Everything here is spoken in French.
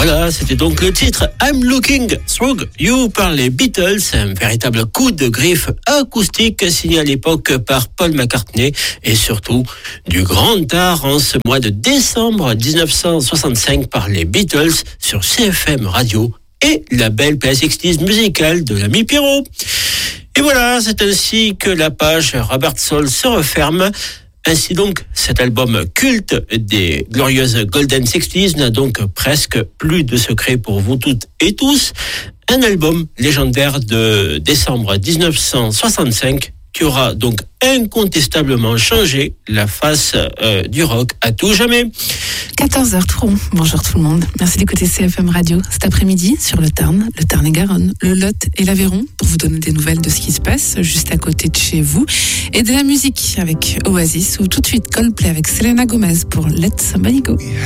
Voilà, c'était donc le titre I'm Looking Through You par les Beatles, un véritable coup de griffe acoustique signé à l'époque par Paul McCartney et surtout du grand art en ce mois de décembre 1965 par les Beatles sur CFM Radio et la belle PSX musicale de l'ami Pierrot. Et voilà, c'est ainsi que la page Robert Soul se referme. Ainsi donc, cet album culte des glorieuses Golden Sixties n'a donc presque plus de secret pour vous toutes et tous. Un album légendaire de décembre 1965 qui aura donc incontestablement changé la face du rock à tout jamais. 14h tout rond. Bonjour tout le monde. Merci d'écouter CFM Radio cet après-midi sur le Tarn et Garonne, le Lot et l'Aveyron pour vous donner des nouvelles de ce qui se passe juste à côté de chez vous et de la musique avec Oasis ou tout de suite Coldplay avec Selena Gomez pour Let Somebody Go.